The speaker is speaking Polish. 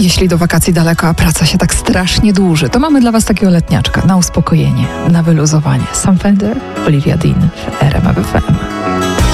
Jeśli do wakacji daleko, a praca się tak strasznie dłuży, to mamy dla Was takiego letniaczka na uspokojenie, na wyluzowanie. Sam Fender, Olivia Dean w RMF FM.